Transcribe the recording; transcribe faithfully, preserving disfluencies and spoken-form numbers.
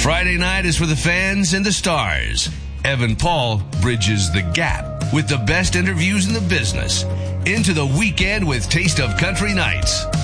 Friday night is for the fans and the stars. Evan Paul bridges the gap with the best interviews in the business. Into the weekend with Taste of Country Nights.